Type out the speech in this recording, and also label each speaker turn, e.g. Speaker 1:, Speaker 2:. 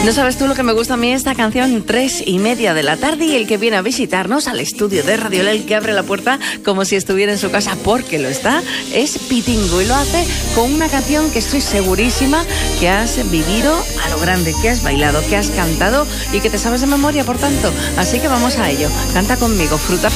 Speaker 1: No sabes tú lo que me gusta a mí esta canción, 3:30 de la tarde, y el que viene a visitarnos al estudio de Radio El que abre la puerta como si estuviera en su casa, porque lo está, es Pitingo, y lo hace con una canción que estoy segurísima que has vivido a lo grande, que has bailado, que has cantado y que te sabes de memoria, por tanto. Así que vamos a ello. Canta conmigo, Fruta